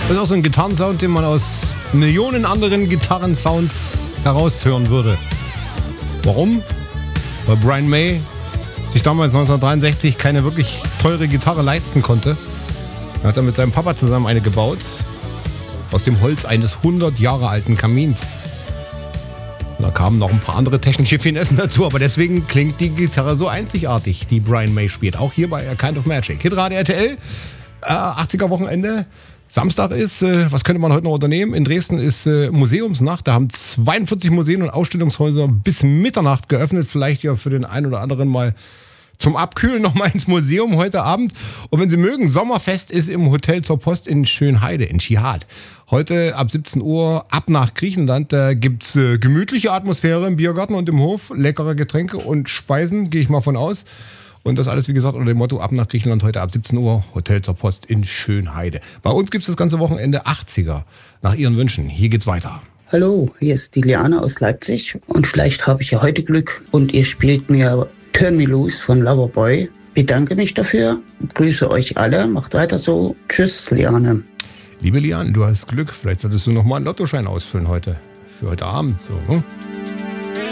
Das ist auch so ein Gitarrensound, den man aus Millionen anderen Gitarrensounds heraushören würde. Warum? Weil Brian May sich damals 1963 keine wirklich teure Gitarre leisten konnte. Er hat dann mit seinem Papa zusammen eine gebaut. Aus dem Holz eines 100 Jahre alten Kamins. Und da kamen noch ein paar andere technische Finessen dazu, aber deswegen klingt die Gitarre so einzigartig, die Brian May spielt. Auch hier bei A Kind of Magic. Hitradio RTL, 80er Wochenende. Samstag ist, was könnte man heute noch unternehmen? In Dresden ist Museumsnacht. Da haben 42 Museen und Ausstellungshäuser bis Mitternacht geöffnet. Vielleicht ja für den einen oder anderen mal zum Abkühlen nochmal ins Museum heute Abend. Und wenn Sie mögen, Sommerfest ist im Hotel zur Post in Schönheide, in Schihad. Heute ab 17 Uhr ab nach Griechenland. Da gibt's gemütliche Atmosphäre im Biergarten und im Hof. Leckere Getränke und Speisen, gehe ich mal von aus. Und das alles, wie gesagt, unter dem Motto ab nach Griechenland heute ab 17 Uhr, Hotel zur Post in Schönheide. Bei uns gibt's das ganze Wochenende 80er. Nach Ihren Wünschen. Hier geht's weiter. Hallo, hier ist die Liane aus Leipzig. Und vielleicht habe ich ja heute Glück und ihr spielt mir Turn Me Loose von Loverboy. Bedanke mich dafür. Grüße euch alle. Macht weiter so. Tschüss, Liane. Liebe Liane, du hast Glück. Vielleicht solltest du noch mal einen Lottoschein ausfüllen heute. Für heute Abend. So, hm?